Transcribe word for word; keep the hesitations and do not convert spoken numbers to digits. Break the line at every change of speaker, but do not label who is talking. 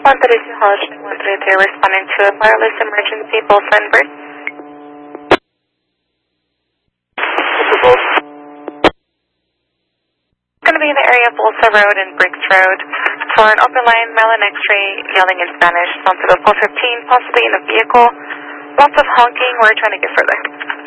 one thirty-two Hollister one three three responding to a wireless emergency both and bird. Going to be in the area of Bolsa Road and Briggs Road. For an open line, mail an X-ray, yelling in Spanish, sounds of a four fifteen, possibly in a vehicle. Lots of honking, we're trying to get further.